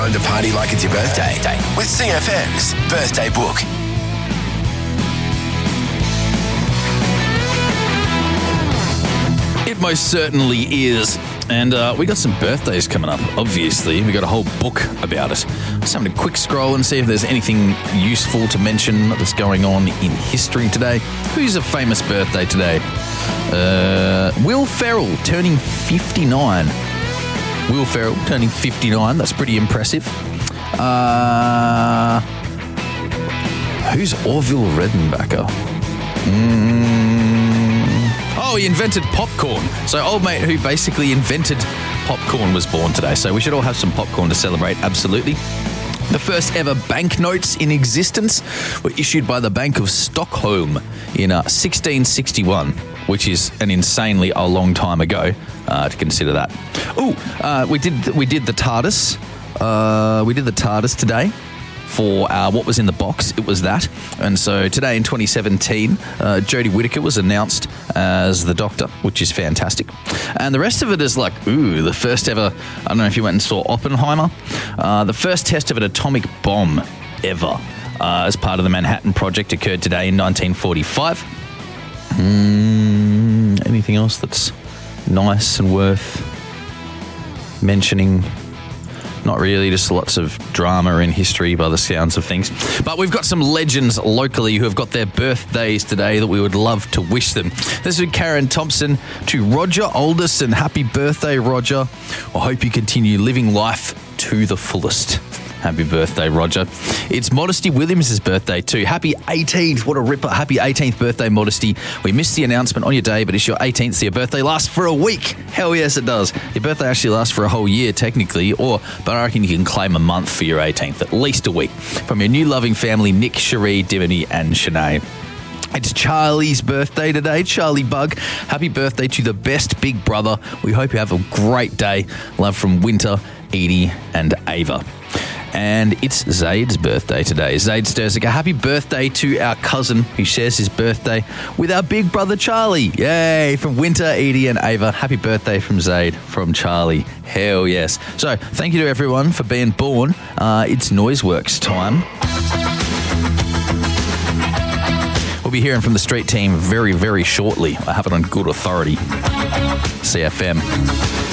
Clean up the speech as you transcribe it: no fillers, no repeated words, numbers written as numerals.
Time to party like it's your birthday with CFM's Birthday Book. It most certainly is. And we got some birthdays coming up, obviously. We got a whole book about it. Just having a quick scroll and see if there's anything useful to mention that's going on in history today. Who's a famous birthday today? Will Ferrell turning 59. Will Ferrell turning 59. That's pretty impressive. Who's Orville Redenbacher? Oh, he invented popcorn. So old mate who basically invented popcorn was born today. So we should all have some popcorn to celebrate, absolutely. The first ever banknotes in existence were issued by the Bank of Stockholm in 1661, which is an insanely a long time ago to consider that. We did the TARDIS. We did the TARDIS today. For what was in the box, it was that. And so today in 2017, Jodie Whittaker was announced as the Doctor, which is fantastic. And the rest of it is like, the first ever, I don't know if you went and saw Oppenheimer, the first test of an atomic bomb ever as part of the Manhattan Project occurred today in 1945. Anything else that's nice and worth mentioning? Not really, just lots of drama in history by the sounds of things. But we've got some legends locally who have got their birthdays today that we would love to wish them. This is Karen Thompson to Roger Alderson. Happy birthday, Roger. I hope you continue living life to the fullest. Happy birthday, Roger. It's Modesty Williams' birthday too. Happy 18th. What a ripper. Happy 18th birthday, Modesty. We missed the announcement on your day, but it's your 18th, so your birthday lasts for a week. Hell yes, it does. Your birthday actually lasts for a whole year, technically, but I reckon you can claim a month for your 18th, at least a week. From your new loving family, Nick, Cherie, Dimity, and Shanae. It's Charlie's birthday today, Charlie Bug. Happy birthday to the best big brother. We hope you have a great day. Love from Winter, Edie, and Ava. And it's Zaid's birthday today. Zaid Sturziger, happy birthday to our cousin who shares his birthday with our big brother Charlie. Yay! From Winter, Edie and Ava. Happy birthday from Zaid, from Charlie. Hell yes. So thank you to everyone for being born. It's Noiseworks time. We'll be hearing from the street team very, very shortly. I have it on good authority. CFM.